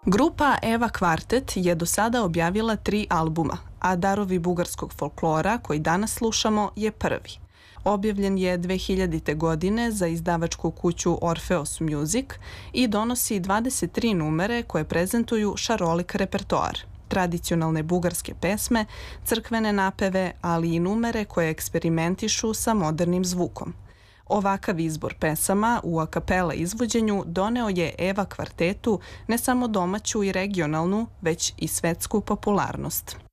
Grupa Eva Kvartet je do sada objavila 3 albuma, a Darovi bugarskog folklora, koji danas slušamo, je prvi. Objavljen je 2000. godine za izdavačku kuću Orpheus Music i donosi 23 numere koje prezentuju šarolik repertoar, tradicionalne bugarske pesme, crkvene napeve, ali i numere koje eksperimentišu sa modernim zvukom. Ovakav izbor pesama u a kapela izvođenju doneo je Eva Kvartetu ne samo domaću i regionalnu, već i svetsku popularnost.